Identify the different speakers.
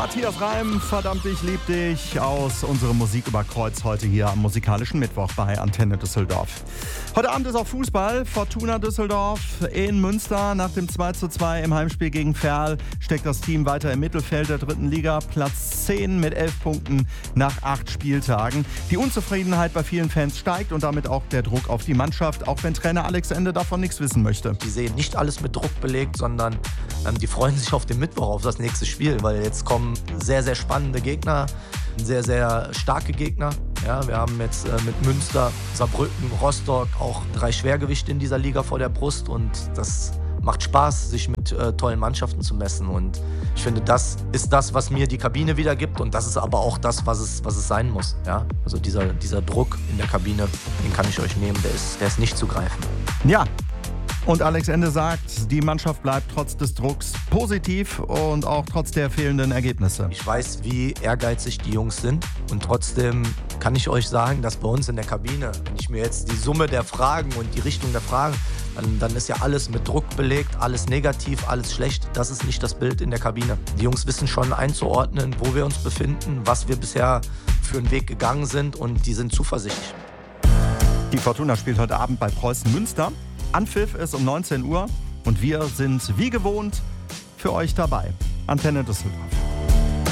Speaker 1: Matthias Reim, verdammt, ich lieb dich, aus unserem Musik über Kreuz heute hier am musikalischen Mittwoch bei Antenne Düsseldorf. Heute Abend ist auch Fußball. Fortuna Düsseldorf in Münster. Nach dem 2:2 im Heimspiel gegen Verl steckt das Team weiter im Mittelfeld der 3. Liga. Platz 10 mit 11 Punkten nach 8 Spieltagen. Die Unzufriedenheit bei vielen Fans steigt und damit auch der Druck auf die Mannschaft, auch wenn Trainer Alex Ende davon nichts wissen möchte.
Speaker 2: Die sehen nicht alles mit Druck belegt, sondern die freuen sich auf den Mittwoch, auf das nächste Spiel, weil jetzt kommen sehr, sehr spannende Gegner, sehr, sehr starke Gegner. Ja, wir haben jetzt mit Münster, Saarbrücken, Rostock auch 3 Schwergewichte in dieser Liga vor der Brust und das macht Spaß, sich mit tollen Mannschaften zu messen und ich finde, das ist das, was mir die Kabine wiedergibt und das ist aber auch das, was es sein muss. Ja? Also dieser Druck in der Kabine, den kann ich euch nehmen, der ist nicht zu greifen.
Speaker 1: Ja. Und Alex Ende sagt, die Mannschaft bleibt trotz des Drucks positiv und auch trotz der fehlenden Ergebnisse.
Speaker 2: Ich weiß, wie ehrgeizig die Jungs sind und trotzdem kann ich euch sagen, dass bei uns in der Kabine, wenn ich mir jetzt die Summe der Fragen und die Richtung der Fragen, dann ist ja alles mit Druck belegt, alles negativ, alles schlecht. Das ist nicht das Bild in der Kabine. Die Jungs wissen schon einzuordnen, wo wir uns befinden, was wir bisher für einen Weg gegangen sind und die sind zuversichtlich.
Speaker 1: Die Fortuna spielt heute Abend bei Preußen Münster. Anpfiff ist um 19 Uhr und wir sind wie gewohnt für euch dabei. Antenne Düsseldorf.